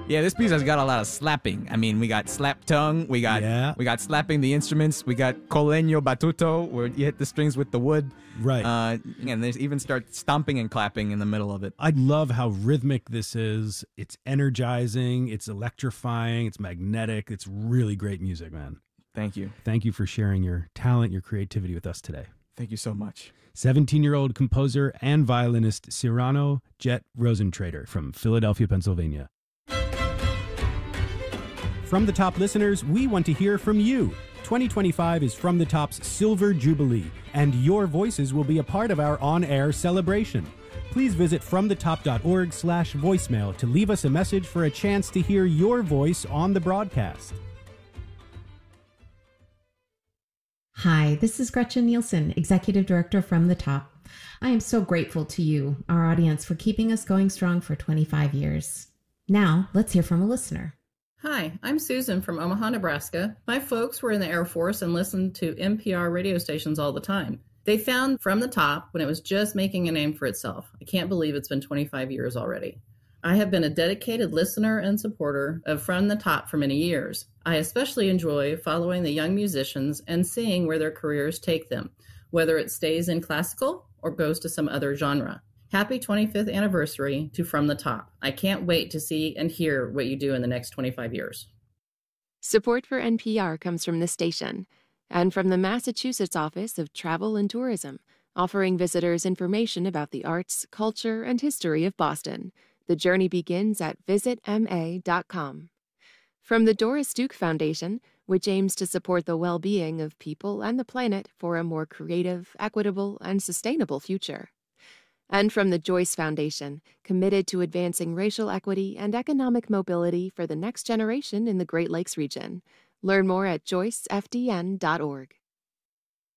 Yeah, this piece has got a lot of slapping. I mean, we got slap tongue, we got slapping the instruments, we got coleño batuto, where you hit the strings with the wood. Right. And there's even start stomping and clapping in the middle of it. I love how rhythmic this is. It's energizing, it's electrifying, it's magnetic. It's really great music, man. Thank you. Thank you for sharing your talent, your creativity with us today. Thank you so much. 17-year-old composer and violinist Cyrano Jet Rosentrader from Philadelphia, Pennsylvania. From the Top listeners, we want to hear from you. 2025 is From the Top's Silver Jubilee, and your voices will be a part of our on-air celebration. Please visit fromthetop.org/voicemail to leave us a message for a chance to hear your voice on the broadcast. Hi, this is Gretchen Nielsen, Executive Director From the Top. I am so grateful to you, our audience, for keeping us going strong for 25 years. Now, let's hear from a listener. Hi, I'm Susan from Omaha, Nebraska. My folks were in the Air Force and listened to NPR radio stations all the time. They found From the Top when it was just making a name for itself. I can't believe it's been 25 years already. I have been a dedicated listener and supporter of From the Top for many years. I especially enjoy following the young musicians and seeing where their careers take them, whether it stays in classical or goes to some other genre. Happy 25th anniversary to From the Top. I can't wait to see and hear what you do in the next 25 years. Support for NPR comes from this station and from the Massachusetts Office of Travel and Tourism, offering visitors information about the arts, culture, and history of Boston. The journey begins at visitma.com. From the Doris Duke Foundation, which aims to support the well-being of people and the planet for a more creative, equitable, and sustainable future. And from the Joyce Foundation, committed to advancing racial equity and economic mobility for the next generation in the Great Lakes region. Learn more at joycefdn.org.